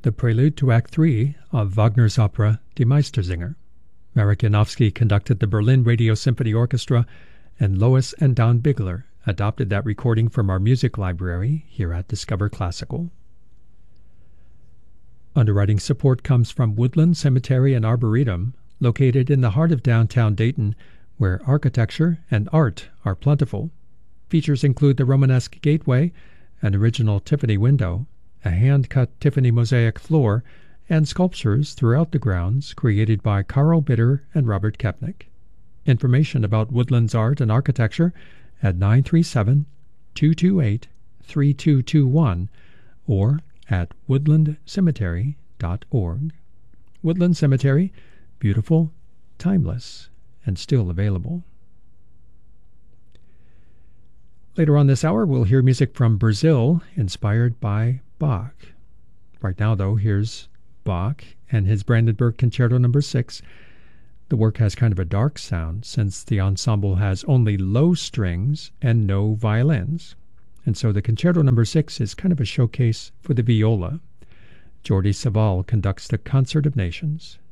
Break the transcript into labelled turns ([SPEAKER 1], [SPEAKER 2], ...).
[SPEAKER 1] the prelude to Act 3 of Wagner's opera Die Meistersinger. Marek Janowski conducted the Berlin Radio Symphony Orchestra, and Lois and Don Bigler adopted that recording from our music library here at Discover Classical. Underwriting support comes from Woodland Cemetery and Arboretum, located in the heart of downtown Dayton, where architecture and art are plentiful. Features include the Romanesque gateway, an original Tiffany window, a hand-cut Tiffany mosaic floor, and sculptures throughout the grounds created by Carl Bitter and Robert Kepnick. Information about Woodland's art and architecture at 937-228-3221 or at woodlandcemetery.org. Woodland Cemetery, beautiful, timeless, and still available. Later on this hour, we'll hear music from Brazil inspired by Bach. Right now, though, here's Bach and his Brandenburg Concerto No. 6. The work has kind of a dark sound since the ensemble has only low strings and no violins. And so the Concerto No. 6 is kind of a showcase for the viola. Jordi Savall conducts the Concert of Nations.